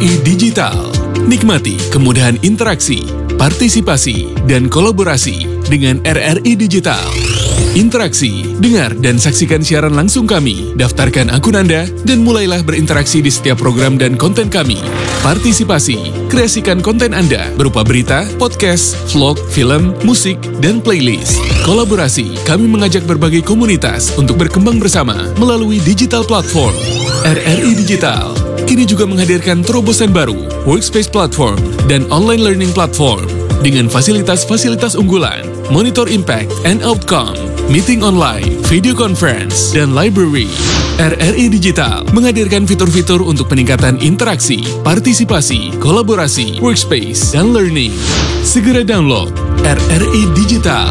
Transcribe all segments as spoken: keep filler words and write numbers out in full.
I Digital. Nikmati kemudahan interaksi, partisipasi, dan kolaborasi dengan R R I Digital. Interaksi, dengar dan saksikan siaran langsung kami, daftarkan akun Anda, dan mulailah berinteraksi di setiap program dan konten kami. Partisipasi, kreasikan konten Anda berupa berita, podcast, vlog, film, musik, dan playlist. Kolaborasi, kami mengajak berbagai komunitas untuk berkembang bersama melalui digital platform. R R I Digital kini juga menghadirkan terobosan baru, workspace platform, dan online learning platform dengan fasilitas-fasilitas unggulan, monitor impact and outcome, meeting online, video conference, dan library. R R I Digital menghadirkan fitur-fitur untuk peningkatan interaksi, partisipasi, kolaborasi, workspace, dan learning. Segera download R R I Digital.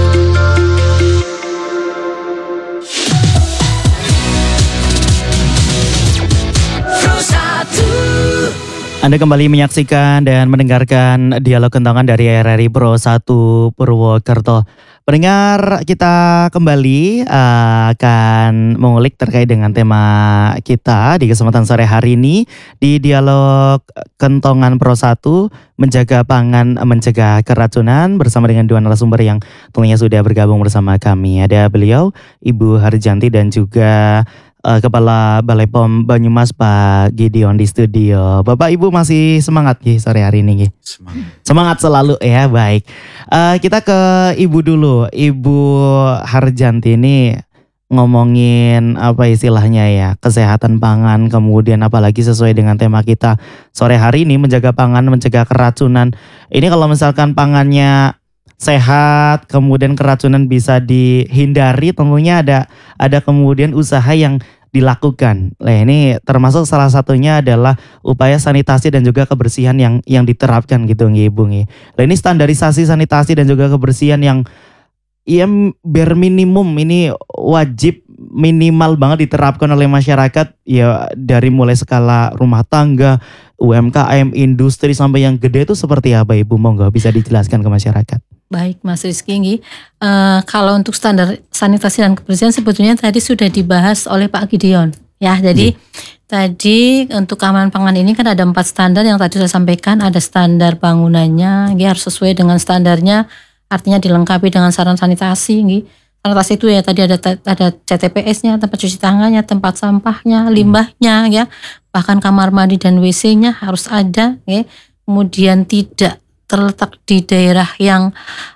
Anda kembali menyaksikan dan mendengarkan dialog kentongan dari R R I Pro satu Purwokerto. Pendengar, kita kembali uh, akan mengulik terkait dengan tema kita di kesempatan sore hari ini di dialog kentongan Pro satu, menjaga pangan, mencegah keracunan, bersama dengan dua narasumber yang tentunya sudah bergabung bersama kami. Ada beliau, Ibu Harjanti, dan juga Uh, Kepala Balai P O M Banyumas, Pak Gideon di studio. Bapak Ibu masih semangat ya sore hari ini? Gih? Semangat. Semangat selalu ya, baik. Uh, kita ke Ibu dulu. Ibu Harjanti ini ngomongin apa istilahnya ya, kesehatan pangan, kemudian apalagi sesuai dengan tema kita sore hari ini, menjaga pangan, mencegah keracunan. Ini kalau misalkan pangannya sehat, kemudian keracunan bisa dihindari, tentunya ada ada kemudian usaha yang dilakukan. Nah, ini termasuk salah satunya adalah upaya sanitasi dan juga kebersihan yang yang diterapkan gitu nggih Ibu nggih. Nah, ini standarisasi sanitasi dan juga kebersihan yang ya bare minimum ini wajib minimal banget diterapkan oleh masyarakat ya, dari mulai skala rumah tangga, U M K M, industri sampai yang gede itu seperti apa Ibu? Monggo bisa dijelaskan ke masyarakat. Baik Mas Rizky, uh, kalau untuk standar sanitasi dan kebersihan sebetulnya tadi sudah dibahas oleh Pak Gideon ya. Jadi hmm. tadi untuk keamanan pangan ini kan ada empat standar yang tadi saya sampaikan. Ada standar bangunannya, ya, harus sesuai dengan standarnya, artinya dilengkapi dengan saran sanitasi. Gitu. Sanitasi itu ya tadi ada ada C T P S-nya, tempat cuci tangannya, tempat sampahnya, limbahnya, ya, bahkan kamar mandi dan W C-nya harus ada. Ya. Kemudian tidak terletak di daerah yang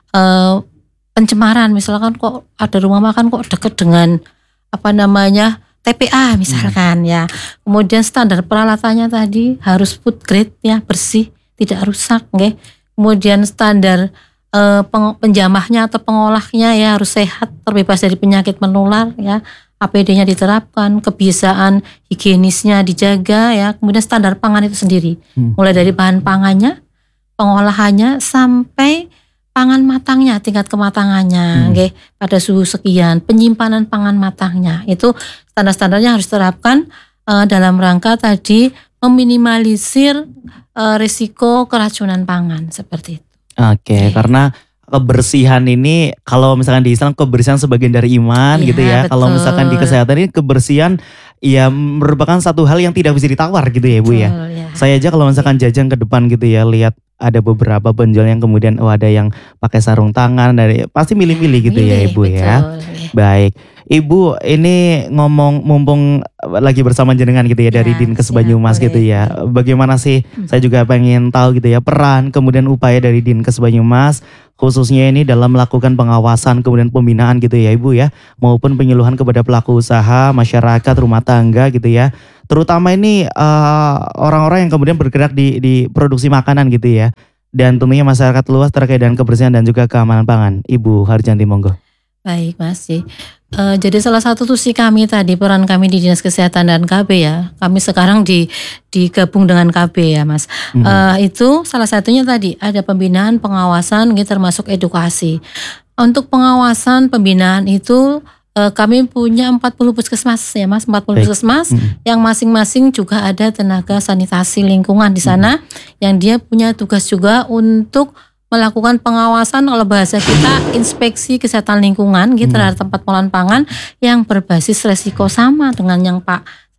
uh, pencemaran, misalkan kok ada rumah makan kok dekat dengan apa namanya T P A misalkan, hmm. ya. Kemudian standar peralatannya tadi harus food grade ya, bersih, tidak rusak, ya. Kemudian standar uh, penjamahnya atau pengolahnya ya harus sehat, terbebas dari penyakit menular, ya. A P D-nya diterapkan, kebiasaan higienisnya dijaga, ya. Kemudian standar pangan itu sendiri, hmm. mulai dari bahan pangannya, pengolahannya sampai pangan matangnya, tingkat kematangannya, hmm. okay, pada suhu sekian, penyimpanan pangan matangnya, itu standar-standarnya harus diterapkan uh, dalam rangka tadi meminimalisir uh, risiko keracunan pangan seperti itu. Oke, okay, okay. Karena kebersihan ini kalau misalkan di Islam kebersihan sebagian dari iman, ya, gitu ya. Betul. Kalau misalkan di kesehatan ini kebersihan ya merupakan satu hal yang tidak bisa ditawar gitu ya Bu. Betul, ya. ya. Saya aja kalau misalkan jajan ke depan gitu ya, lihat ada beberapa penjual yang kemudian oh ada yang pakai sarung tangan, dari pasti milih-milih gitu milih, ya Ibu betul, ya. Baik. Ibu ini ngomong mumpung lagi bersama jenengan gitu ya, ya dari Dinkes Banyumas ya, gitu ya. Bagaimana sih, hmm. saya juga pengen tahu gitu ya peran kemudian upaya dari Dinkes Banyumas khususnya ini dalam melakukan pengawasan kemudian pembinaan gitu ya Ibu ya, maupun penyuluhan kepada pelaku usaha, masyarakat, rumah tangga gitu ya. Terutama ini uh, orang-orang yang kemudian bergerak di di produksi makanan gitu ya. Dan tentunya masyarakat luas terkait dengan kebersihan dan juga keamanan pangan. Ibu Harjanti, monggo. Baik Mas. Uh, jadi salah satu tusi kami tadi, peran kami di Dinas Kesehatan dan K B ya. Kami sekarang di digabung dengan K B ya Mas. Mm-hmm. Uh, itu salah satunya tadi ada pembinaan, pengawasan, gitu, termasuk edukasi. Untuk pengawasan pembinaan itu Uh, kami punya empat puluh puskesmas ya Mas, empat puluh Baik. puskesmas hmm. yang masing-masing juga ada tenaga sanitasi lingkungan di sana, hmm. yang dia punya tugas juga untuk melakukan pengawasan, kalau bahasa kita inspeksi kesehatan lingkungan gitu, terhadap hmm. tempat pengolahan pangan yang berbasis resiko sama dengan yang Pak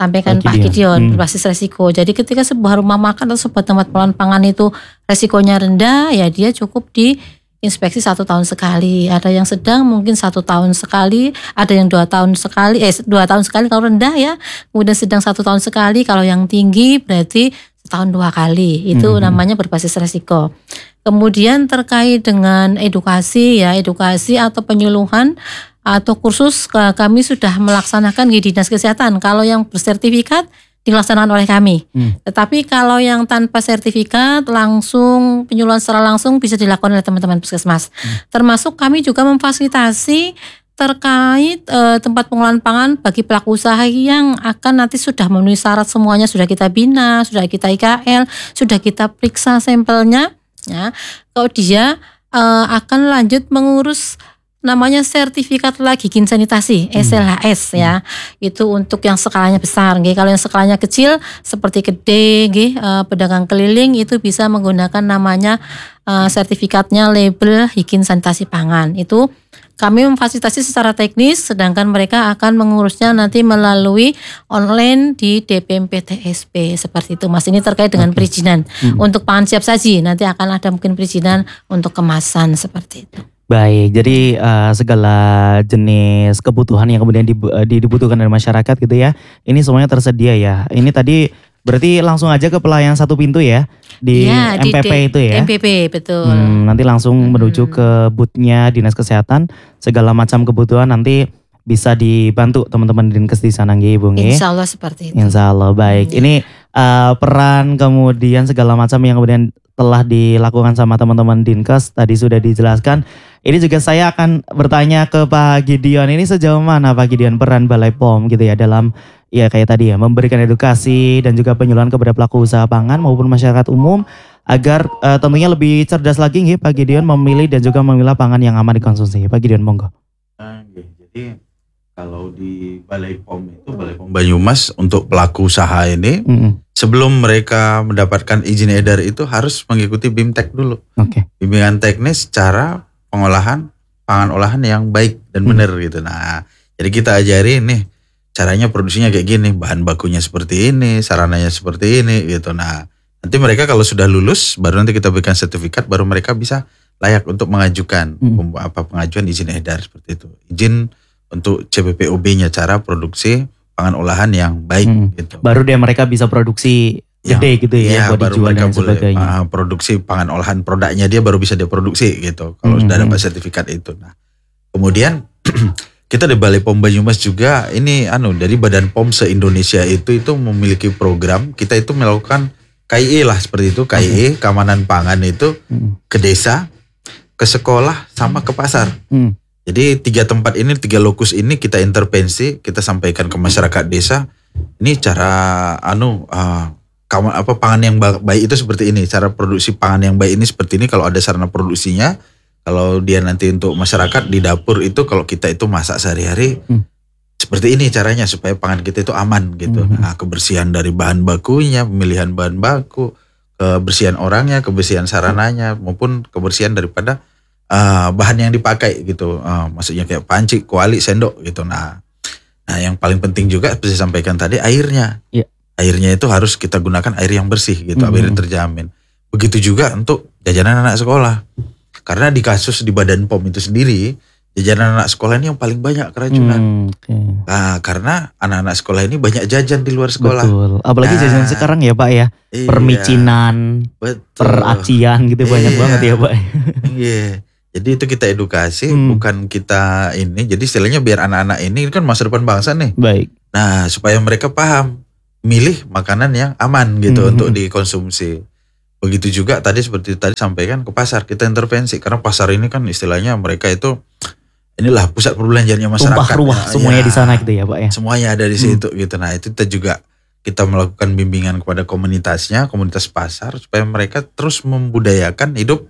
sampaikan Pak Pak Gideon. Gideon Hmm. berbasis resiko. Jadi ketika sebuah rumah makan atau sebuah tempat pengelolaan pangan itu resikonya rendah, ya dia cukup di inspeksi satu tahun sekali. Ada yang sedang mungkin satu tahun sekali, ada yang dua tahun sekali, eh dua tahun sekali kalau rendah ya. Kemudian sedang satu tahun sekali, kalau yang tinggi berarti setahun dua kali. Itu Hmm. namanya berbasis resiko. Kemudian terkait dengan edukasi ya, edukasi atau penyuluhan atau kursus kami sudah melaksanakan di Dinas Kesehatan. Kalau yang bersertifikat dilaksanakan oleh kami. Hmm. Tetapi kalau yang tanpa sertifikat langsung penyuluhan secara langsung bisa dilakukan oleh teman-teman puskesmas. Hmm. Termasuk kami juga memfasilitasi terkait eh, tempat pengolahan pangan bagi pelaku usaha yang akan nanti sudah memenuhi syarat semuanya, sudah kita bina, sudah kita I K L, sudah kita periksa sampelnya. Ya, kalau dia uh, akan lanjut mengurus namanya sertifikat lagi higien sanitasi S L H S hmm. ya, itu untuk yang skalanya besar. Nggih. Kalau yang skalanya kecil seperti gede, nggih, uh, pedagang keliling itu bisa menggunakan namanya uh, sertifikatnya label higien sanitasi pangan. Itu kami memfasilitasi secara teknis, sedangkan mereka akan mengurusnya nanti melalui online di D P M P T S P seperti itu, Mas. Ini terkait dengan okay. perizinan. Hmm. Untuk pangan siap saji nanti akan ada mungkin perizinan untuk kemasan seperti itu. Baik, jadi uh, segala jenis kebutuhan yang kemudian dibu- dibutuhkan dari masyarakat gitu ya, ini semuanya tersedia ya. Ini tadi berarti langsung aja ke pelayanan satu pintu ya di ya, M P P di, itu ya. M P P betul. Hmm, nanti langsung hmm. menuju ke booth-nya Dinas Kesehatan, segala macam kebutuhan nanti bisa dibantu teman-teman Dinkes di sana nggih Ibu nggih. Insya Allah seperti itu. Insya Allah baik. Hmm. Ini uh, peran kemudian segala macam yang kemudian telah dilakukan sama teman-teman Dinkes tadi sudah dijelaskan. Ini juga saya akan bertanya ke Pak Gideon, ini sejauh mana Pak Gideon peran Balai P O M gitu ya dalam ya kayak tadi ya memberikan edukasi dan juga penyuluhan kepada pelaku usaha pangan maupun masyarakat umum agar uh, tentunya lebih cerdas lagi nggih Pak Gideon memilih dan juga memilah pangan yang aman dikonsumsi. Pak Gideon monggo. Nah, jadi kalau di Balai P O M itu Balai P O M Banyumas untuk pelaku usaha ini mm-hmm. sebelum mereka mendapatkan izin edar itu harus mengikuti BIMTEK dulu. Oke. Okay. Bimbingan teknis cara pengolahan pangan olahan yang baik dan benar hmm. gitu. Nah, jadi kita ajari nih caranya produksinya kayak gini, bahan bakunya seperti ini, sarananya seperti ini gitu. Nah, nanti mereka kalau sudah lulus baru nanti kita berikan sertifikat, baru mereka bisa layak untuk mengajukan hmm. apa pengajuan izin edar seperti itu. Izin untuk C B P O B-nya cara produksi pangan olahan yang baik hmm. gitu. Baru deh mereka bisa produksi gede ya, gitu ya, ya buat baru dijual mereka dan sebagainya. Boleh, uh, produksi pangan olahan produknya dia baru bisa dia produksi gitu kalau hmm. sudah dapat sertifikat itu. Nah, kemudian kita di Balai P O M Banyumas juga ini anu dari Badan P O M se-Indonesia itu itu memiliki program, kita itu melakukan K I E lah seperti itu, K I E okay. keamanan pangan itu hmm. ke desa, ke sekolah sama ke pasar. Hmm. Jadi tiga tempat ini, tiga lokus ini kita intervensi, kita sampaikan ke masyarakat desa. Ini cara anu uh, apa pangan yang baik itu seperti ini, cara produksi pangan yang baik ini seperti ini. Kalau ada sarana produksinya, kalau dia nanti untuk masyarakat di dapur itu kalau kita itu masak sehari-hari hmm. seperti ini caranya supaya pangan kita itu aman gitu. Hmm. Nah, kebersihan dari bahan bakunya, pemilihan bahan baku, kebersihan orangnya, kebersihan sarananya maupun kebersihan daripada uh, bahan yang dipakai gitu. Uh, maksudnya kayak panci, kuali, sendok gitu. Nah, nah yang paling penting juga seperti saya sampaikan tadi airnya. Yeah. Airnya itu harus kita gunakan air yang bersih gitu, mm-hmm. air terjamin. Begitu juga untuk jajanan anak sekolah. Karena di kasus di Badan P O M itu sendiri, jajanan anak sekolah ini yang paling banyak keracunan. Mm, okay. Nah, karena anak-anak sekolah ini banyak jajan di luar sekolah. Betul. Apalagi nah, jajanan sekarang ya Pak ya. Iya, permicinan, betul. Peracian gitu banyak iya, banget ya Pak. Iya. Jadi itu kita edukasi, hmm. bukan kita ini. Jadi istilahnya biar anak-anak ini kan masa depan bangsa nih. Baik. Nah, supaya mereka paham. Milih makanan yang aman gitu mm-hmm. untuk dikonsumsi. Begitu juga tadi seperti tadi sampaikan ke pasar kita intervensi karena pasar ini kan istilahnya mereka itu inilah pusat perbelanjaannya masyarakat. Tumpah ruah ya, semuanya ya, di sana gitu ya Pak ya. Semuanya ada di situ hmm. gitu. Nah itu kita juga kita melakukan bimbingan kepada komunitasnya, komunitas pasar supaya mereka terus membudayakan hidup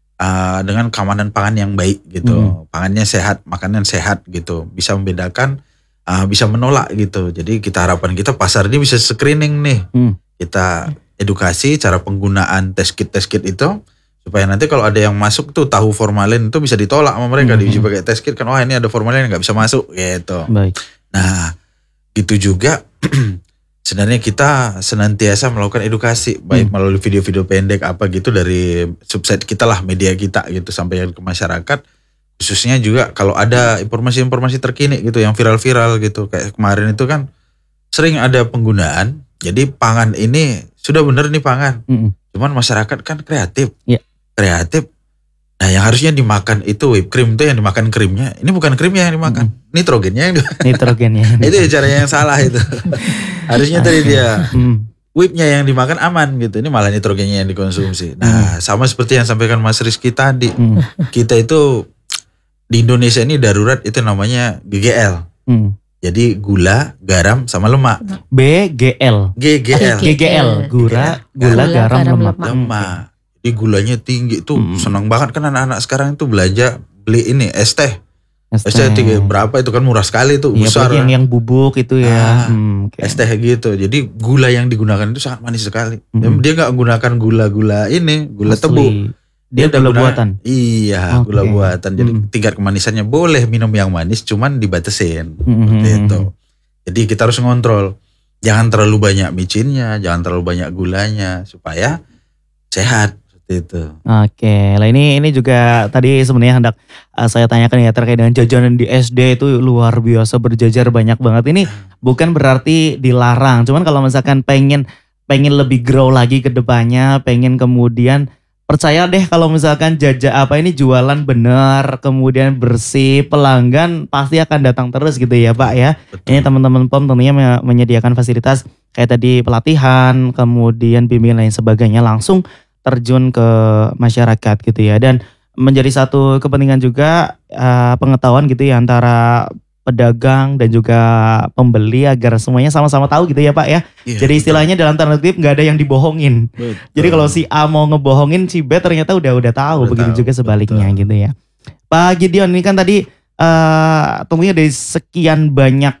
uh, dengan keamanan pangan yang baik gitu. Hmm. Pangannya sehat, makanan sehat gitu. Bisa membedakan. Uh, bisa menolak gitu. Jadi kita harapan kita pasar ini bisa screening nih. Hmm. Kita edukasi cara penggunaan test kit test kit itu supaya nanti kalau ada yang masuk tuh tahu formalin itu bisa ditolak sama mereka hmm. diuji pakai test kit kan oh ini ada formalin yang nggak bisa masuk gitu. Baik. Nah itu juga sebenarnya kita senantiasa melakukan edukasi baik Hmm. melalui video-video pendek apa gitu dari subsite kita lah, media kita gitu sampaikan ke masyarakat. Khususnya juga kalau ada informasi-informasi terkini gitu yang viral-viral gitu. Kayak kemarin itu kan sering ada penggunaan. Jadi pangan ini sudah bener nih pangan. Mm-mm. Cuman masyarakat kan kreatif. Iya. Kreatif. Nah yang harusnya dimakan itu whipped cream itu yang dimakan krimnya. Ini bukan krimnya yang dimakan. Nitrogennya yang dimakan. Nitrogennya. Itu ya caranya yang salah itu. Harusnya tadi dia Hmm. whipnya yang dimakan aman gitu. Ini malah nitrogennya yang dikonsumsi. Nah sama seperti yang sampaikan Mas Rizky tadi. Hmm. Kita itu di Indonesia ini darurat itu namanya G G L. Hmm. Jadi gula, garam, sama lemak. B G L. G G L. G G L, gula, gula, Gula, garam, garam, lemak. lemak. Lemak. Jadi gulanya tinggi tuh. Hmm. Senang banget kan anak-anak sekarang itu belanja beli ini es teh. Es Es teh tiga berapa itu kan murah sekali tuh. Iya, Besar. apalagi yang yang bubuk itu ya. Ah, Hmm, oke. Es teh gitu. Jadi gula yang digunakan itu sangat manis sekali. Hmm. Dia nggak menggunakan gula-gula ini, gula Asli. tebu. Dia udah gula guna- buatan. Iya, Oke. gula buatan. Jadi Hmm. tingkat kemanisannya boleh minum yang manis, cuman dibatasin. Hmm, Seperti hmm, itu. Jadi kita harus ngontrol. Jangan terlalu banyak micinnya, jangan terlalu banyak gulanya supaya sehat. Seperti itu. Oke, lah ini ini juga tadi sebenarnya hendak uh, saya tanyakan ya terkait dengan jajanan di S D itu luar biasa berjajar banyak banget. Ini bukan berarti dilarang, cuman kalau misalkan pengen pengen lebih grow lagi ke depannya, pengen kemudian percaya deh kalau misalkan jajak apa ini jualan bener, kemudian bersih, pelanggan pasti akan datang terus gitu ya Pak ya. Betul. Ini teman-teman P O M tentunya me- menyediakan fasilitas kayak tadi pelatihan, kemudian bimbingan lain sebagainya langsung terjun ke masyarakat gitu ya. Dan menjadi satu kepentingan juga eh, pengetahuan gitu ya antara pedagang dan juga pembeli agar semuanya sama-sama tahu gitu ya Pak ya. Iya, Jadi istilahnya dalam tanda kutip nggak ada yang dibohongin. betul. Jadi kalau si A mau ngebohongin si B ternyata udah udah tahu, Udah begitu tahu, juga sebaliknya betul. gitu ya. Pak Gideon ini kan tadi eh tentunya dari sekian banyak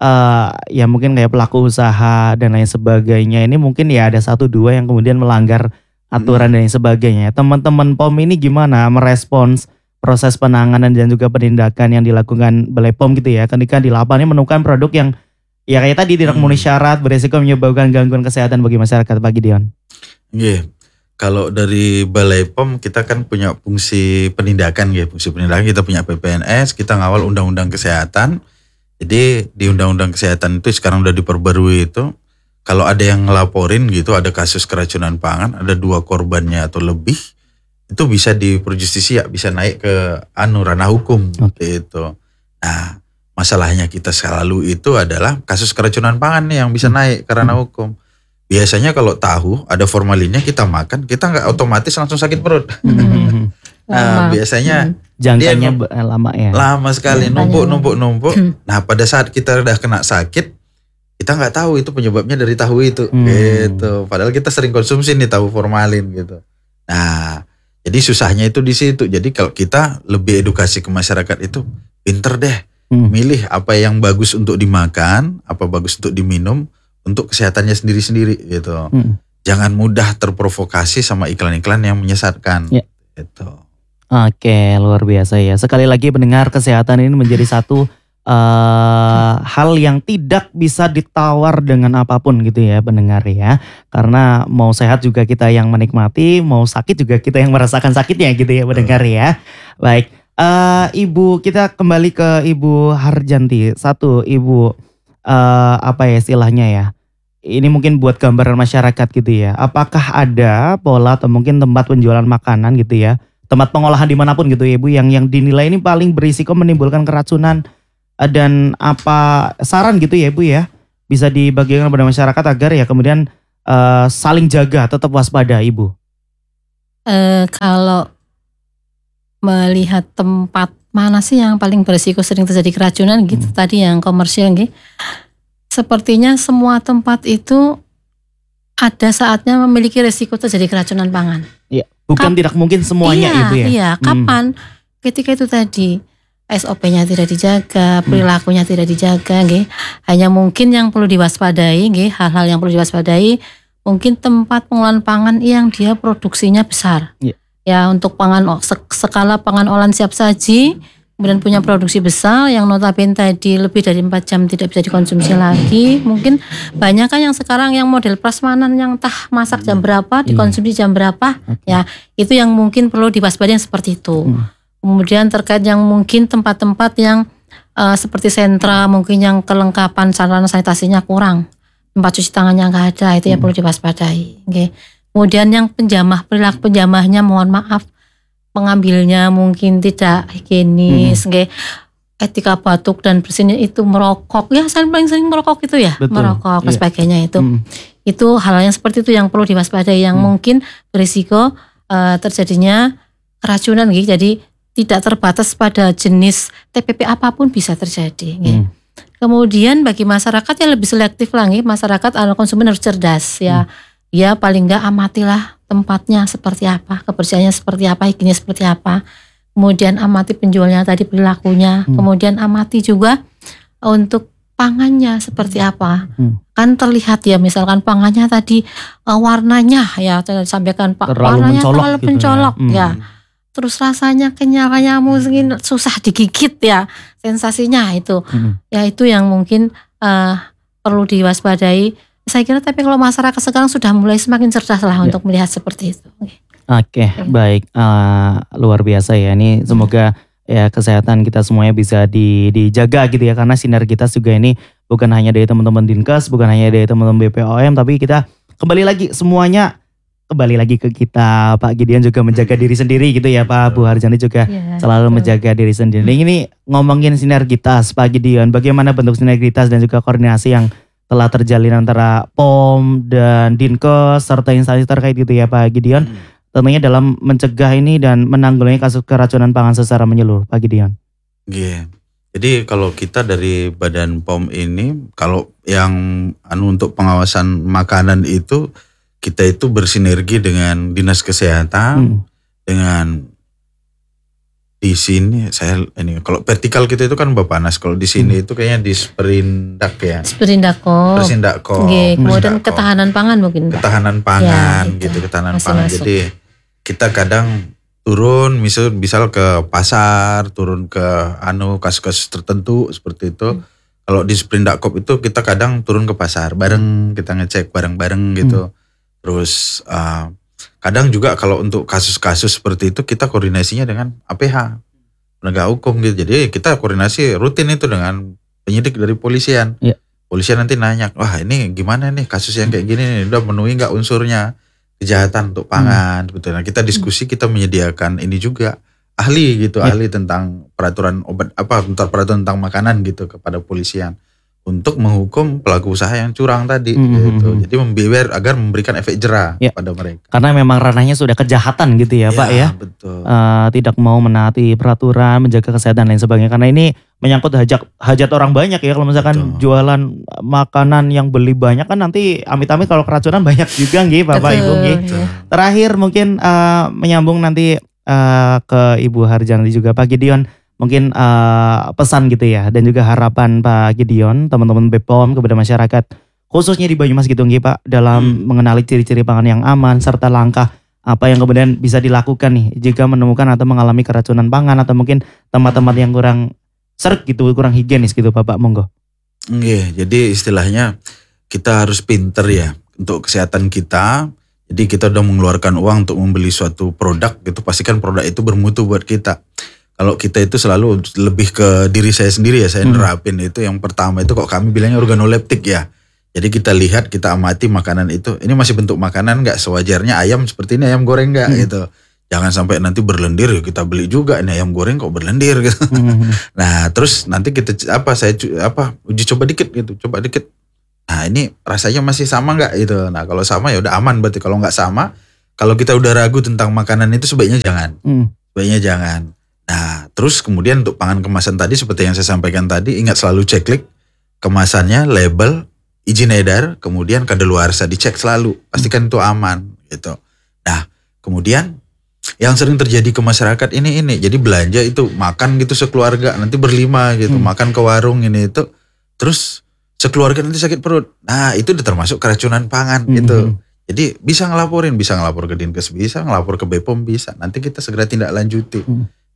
eh ya mungkin kayak pelaku usaha dan lain sebagainya ini mungkin ya ada satu dua yang kemudian melanggar aturan dan lain sebagainya. Teman-teman P O M ini gimana merespons proses penanganan dan juga penindakan yang dilakukan Balai P O M gitu ya ketika di lapangan menemukan produk yang ya kayak tadi tidak memenuhi syarat beresiko menyebabkan gangguan kesehatan bagi masyarakat Pak Gideon. Iya. Kalau dari Balai P O M kita kan punya fungsi penindakan ya, fungsi penindakan kita punya P P N S, kita ngawal undang-undang kesehatan. Jadi di undang-undang kesehatan itu sekarang udah diperbarui itu. Kalau ada yang ngelaporin gitu, ada kasus keracunan pangan, ada dua korbannya atau lebih, itu bisa di perjustisia, bisa naik ke anu ranah hukum Oke. gitu. Nah, masalahnya kita selalu itu adalah kasus keracunan pangan nih yang bisa naik ke ranah hukum. Biasanya kalau tahu ada formalinnya kita makan, kita nggak otomatis langsung sakit perut. Hmm. Nah, Lama. biasanya Jangkanya Dia- be- lama ya. lama sekali Banyak. numpuk numpuk numpuk. Nah, pada saat kita udah kena sakit, kita nggak tahu itu penyebabnya dari tahu itu Hmm. gitu. Padahal kita sering konsumsi nih tahu formalin gitu. Nah, jadi susahnya itu di situ. Jadi kalau kita lebih edukasi ke masyarakat itu pinter deh Hmm. milih apa yang bagus untuk dimakan, apa bagus untuk diminum untuk kesehatannya sendiri-sendiri gitu. Hmm. Jangan mudah terprovokasi sama iklan-iklan yang menyesatkan. Ya. Gitu. Oke, luar biasa ya. Sekali lagi pendengar, kesehatan ini menjadi satu eh, hal yang tidak bisa ditawar dengan apapun gitu ya pendengar ya. Karena mau sehat juga kita yang menikmati, mau sakit juga kita yang merasakan sakitnya gitu ya pendengar ya. Baik, eh, Ibu kita kembali ke Ibu Harjanti. Satu, Ibu eh, apa ya istilahnya ya? Ini mungkin buat gambaran masyarakat gitu ya. Apakah ada pola atau mungkin tempat penjualan makanan gitu ya? Tempat pengolahan dimanapun gitu ya Ibu yang yang dinilai ini paling berisiko menimbulkan keracunan eh, dan apa saran gitu ya Ibu ya bisa dibagikan kepada masyarakat agar ya kemudian eh, saling jaga tetap waspada Ibu. Eh, kalau melihat tempat mana sih yang paling berisiko sering terjadi keracunan gitu tadi yang komersial gitu. Sepertinya semua tempat itu ada saatnya memiliki risiko terjadi keracunan pangan. Iya, bukan Kap- tidak mungkin semuanya iya, Ibu ya. Iya, Hmm. kapan? Ketika itu tadi S O P-nya tidak dijaga, perilakunya tidak dijaga, nggih. Hanya mungkin yang perlu diwaspadai, nggih, hal-hal yang perlu diwaspadai, mungkin tempat pengolahan pangan yang dia produksinya besar. Iya. Ya, untuk pangan sek- skala pangan olahan siap saji kemudian punya produksi besar yang notabene tadi lebih dari empat jam tidak bisa dikonsumsi lagi. Mungkin banyak kan yang sekarang yang model prasmanan yang tah masak jam berapa, dikonsumsi jam berapa, okay. ya itu yang mungkin perlu diwaspadai yang seperti itu. Hmm. Kemudian terkait yang mungkin tempat-tempat yang uh, seperti sentra, mungkin yang kelengkapan sarana sanitasinya kurang, tempat cuci tangannya nggak ada, itu yang hmm. perlu diwaspadai. Okay. Kemudian yang penjamah, perilaku penjamahnya mohon maaf, pengambilnya mungkin tidak higienis, hmm. okay. etika batuk dan bersihnya itu merokok, ya saya paling sering merokok itu ya, betul. merokok dan yeah. sebagainya itu, hmm. itu hal yang seperti itu yang perlu diwaspadai, yang hmm. mungkin berisiko uh, terjadinya keracunan, gitu. Jadi tidak terbatas pada jenis T P P apapun bisa terjadi. Gitu. Hmm. Kemudian bagi masyarakat yang lebih selektif lagi, masyarakat atau konsumen harus cerdas ya. Hmm. Ya paling enggak amatilah tempatnya seperti apa, kebersihannya seperti apa, higienisnya seperti apa. Kemudian amati penjualnya tadi perilakunya. Hmm. Kemudian amati juga untuk pangannya seperti apa. Hmm. Kan terlihat ya misalkan pangannya tadi uh, warnanya ya saya sampaikan Pak, terlalu warnanya mencolok terlalu gitu mencolok ya. ya. Terus rasanya kenyalnya mungkin susah digigit ya sensasinya itu. Hmm. Ya itu yang mungkin uh, perlu diwaspadai. Saya kira tapi kalau masyarakat sekarang sudah mulai semakin cerdas lah ya. untuk melihat seperti itu. Oke, okay, okay. baik, uh, luar biasa ya. Ini semoga ya kesehatan kita semuanya bisa di, dijaga gitu ya. Karena sinergitas juga ini bukan hanya dari teman-teman Dinkes, bukan hanya dari teman-teman B P O M, tapi kita kembali lagi semuanya kembali lagi ke kita. Pak Gideon juga menjaga diri sendiri gitu ya, Pak Bu Harjani juga ya, selalu betul. menjaga diri sendiri. Nah, ini ngomongin sinergitas Pak Gideon, bagaimana bentuk sinergitas dan juga koordinasi yang telah terjalin antara P O M dan Dinkes serta instansi terkait gitu ya Pak Gideon. Hmm. Tentunya dalam mencegah ini dan menanggulangi kasus keracunan pangan secara menyeluruh Pak Gideon. Iya. Yeah. Jadi kalau kita dari Badan P O M ini, kalau yang anu untuk pengawasan makanan itu kita itu bersinergi dengan Dinas Kesehatan, hmm. dengan di sini saya ini kalau vertikal kita itu kan Bapanas, kalau di sini hmm. itu kayaknya di Sperindak ya. Sperindakom. Sperindakom. Okay. Kemudian ketahanan pangan mungkin. Ketahanan pangan ya, gitu, ketahanan masih pangan. Masuk. Jadi kita kadang turun misal misal ke pasar, turun ke anu kasus-kasus tertentu seperti itu. Hmm. Kalau di Sperindakom itu kita kadang turun ke pasar bareng, kita ngecek bareng-bareng gitu. Hmm. Terus uh, kadang juga kalau untuk kasus-kasus seperti itu kita koordinasinya dengan A P H, penegak hukum gitu. Jadi kita koordinasi rutin itu dengan penyidik dari polisian. Ya. Polisian nanti nanya, wah ini gimana nih kasus yang kayak gini nih, udah memenuhi nggak unsurnya kejahatan untuk pangan. Hmm. Betul. Nah, kita diskusi, kita menyediakan ini juga ahli gitu, ya. ahli tentang peraturan obat apa, peraturan tentang makanan gitu kepada polisian. Untuk menghukum pelaku usaha yang curang tadi, mm-hmm. gitu. Jadi membiar agar memberikan efek jera ya. pada mereka. Karena memang ranahnya sudah kejahatan gitu ya, ya Pak ya. Betul. Uh, tidak mau menaati peraturan, menjaga kesehatan dan lain sebagainya. Karena ini menyangkut hajat hajat orang banyak ya. Kalau misalkan betul. jualan makanan yang beli banyak kan nanti amit-amit kalau keracunan banyak juga nggih Bapak Ibu nggih. Terakhir mungkin uh, menyambung nanti uh, ke Ibu Harjani juga Pak Gideon. Mungkin uh, pesan gitu ya dan juga harapan Pak Gideon, teman-teman B P O M kepada masyarakat khususnya di Banyumas gitu nggih Pak dalam hmm. mengenali ciri-ciri pangan yang aman serta langkah apa yang kemudian bisa dilakukan nih jika menemukan atau mengalami keracunan pangan atau mungkin tempat-tempat yang kurang seret gitu, kurang higienis gitu Bapak, monggo. Iya, jadi istilahnya kita harus pinter ya untuk kesehatan kita. Jadi kita udah mengeluarkan uang untuk membeli suatu produk gitu, pastikan produk itu bermutu buat kita. Kalau kita itu selalu lebih ke diri saya sendiri ya, saya hmm. nerapin itu yang pertama itu kok kami bilangnya organoleptik ya. Jadi kita lihat, kita amati makanan itu, ini masih bentuk makanan nggak sewajarnya ayam seperti ini ayam goreng nggak hmm. gitu. Jangan sampai nanti berlendir kita beli juga ini ayam goreng kok berlendir gitu. Hmm. Nah terus nanti kita apa saya apa uji coba dikit gitu, coba dikit. Nah ini rasanya masih sama nggak gitu. Nah kalau sama ya udah aman berarti. Kalau nggak sama, kalau kita udah ragu tentang makanan itu sebaiknya jangan, hmm. sebaiknya jangan. Nah, terus kemudian untuk pangan kemasan tadi seperti yang saya sampaikan tadi, ingat selalu ceklik kemasannya, label, izin edar, kemudian kadaluarsa dicek selalu, pastikan itu aman gitu. Nah, kemudian yang sering terjadi ke masyarakat ini ini, jadi belanja itu makan gitu sekeluarga, nanti berlima gitu, hmm. makan ke warung ini itu, terus sekeluarga nanti sakit perut. Nah, itu udah termasuk keracunan pangan hmm. gitu. Jadi bisa ngelaporin, bisa ngelapor ke Dinkes, bisa ngelapor ke B P O M bisa. Nanti kita segera tindak lanjuti. Hmm.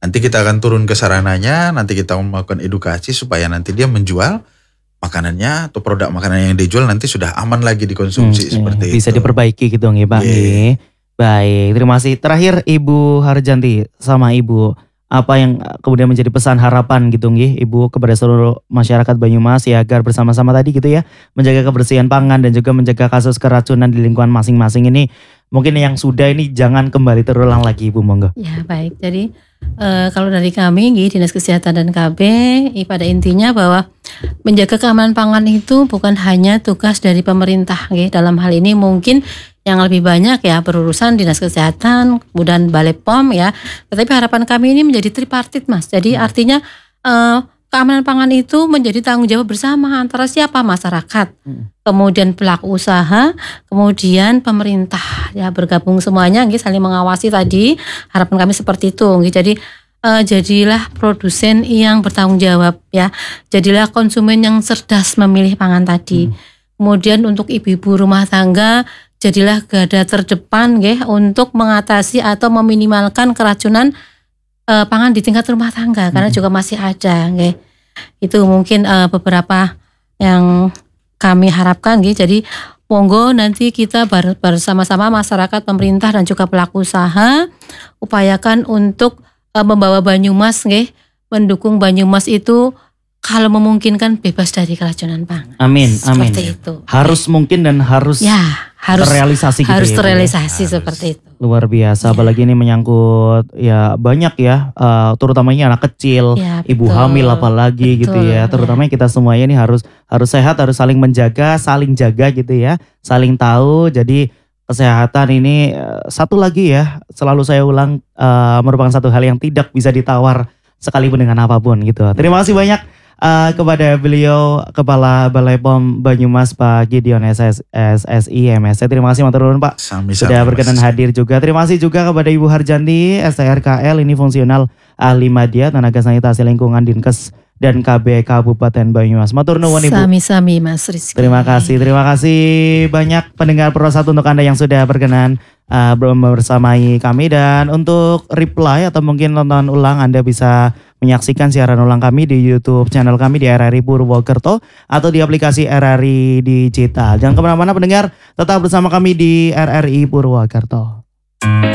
Nanti kita akan turun ke sarananya, nanti kita melakukan edukasi supaya nanti dia menjual makanannya atau produk makanan yang dijual nanti sudah aman lagi dikonsumsi Hmm, seperti iya. Bisa itu. diperbaiki gitu nggih Pak Iya. nggih. Baik, terima kasih. Terakhir Ibu Harjanti sama Ibu, apa yang eh, kemudian menjadi pesan harapan gitu nggih Ibu kepada seluruh masyarakat Banyumas ya agar bersama-sama tadi gitu ya menjaga kebersihan pangan dan juga menjaga kasus keracunan di lingkungan masing-masing ini. Mungkin yang sudah ini jangan kembali terulang lagi Ibu, monggo. Ya baik, jadi eh, kalau dari kami nggih, Dinas Kesehatan dan K B i, pada intinya bahwa menjaga keamanan pangan itu bukan hanya tugas dari pemerintah nggih. Dalam hal ini mungkin yang lebih banyak ya berurusan Dinas Kesehatan, kemudian Balai P O M ya. Tetapi harapan kami ini menjadi tripartit Mas. Jadi artinya eh, keamanan pangan itu menjadi tanggung jawab bersama antara siapa? Masyarakat, kemudian pelaku usaha, kemudian pemerintah ya, bergabung semuanya nggih, saling mengawasi tadi. Harapan kami seperti itu nggih. Jadi eh, jadilah produsen yang bertanggung jawab ya. Jadilah konsumen yang cerdas memilih pangan tadi. Kemudian untuk ibu-ibu rumah tangga, jadilah garda terdepan nggih untuk mengatasi atau meminimalkan keracunan eh, pangan di tingkat rumah tangga karena juga masih ada nggih. Itu mungkin eh, beberapa yang kami harapkan nggih. Jadi monggo nanti kita bar- bersama-sama masyarakat, pemerintah dan juga pelaku usaha upayakan untuk eh, membawa Banyumas nggih, mendukung Banyumas itu kalau memungkinkan bebas dari keracunan pangan. Amin, amin. Seperti itu. Harus mungkin dan harus Ya, harus terrealisasi gitu harus ya, Bu, ya. terrealisasi Harus. seperti itu. Luar biasa, Ya. apalagi ini menyangkut ya banyak ya, eh, terutamanya anak kecil, Ya, ibu betul. hamil apalagi gitu Betul, ya. Terutama kita semuanya ini harus harus sehat, harus saling menjaga, saling jaga gitu ya, saling tahu. Jadi kesehatan ini eh, satu lagi ya, selalu saya ulang eh, merupakan satu hal yang tidak bisa ditawar sekalipun dengan apapun gitu. Terima kasih banyak eh, kepada beliau Kepala Balai P O M Banyumas Pak Gideon S S S S I M S. Terima kasih matur nuwun Pak. Sami-sami, Sudah Mas. berkenan hadir juga. Terima kasih juga kepada Ibu Harjanti, S T R K L, ini fungsional ahli media, tenaga sanitasi lingkungan Dinkes dan K B Kabupaten Banyumas. Matur nuwun Ibu. Sami-sami Mas Rizky. Terima kasih, terima kasih banyak pendengar Pro satu untuk Anda yang sudah berkenan uh, bersamai kami. Dan untuk reply atau mungkin tonton ulang, Anda bisa menyaksikan siaran ulang kami di YouTube channel kami di R R I Purwokerto atau di aplikasi R R I Digital. Jangan kemana-mana pendengar, tetap bersama kami di R R I Purwokerto.